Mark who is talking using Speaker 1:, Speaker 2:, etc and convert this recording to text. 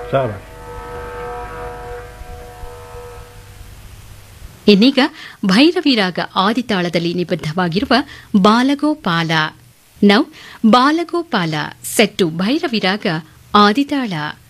Speaker 1: ಸಾರಾ.
Speaker 2: ಇನ್ನೀಗ ಭೈರವಿರಾಗ ಆದಿತಾಳದಲ್ಲಿ ನಿಬದ್ಧವಾಗಿರುವ Balagopala. Now Balagopala set ಭೈರವಿರಾಗ ಆದಿತಾಳ.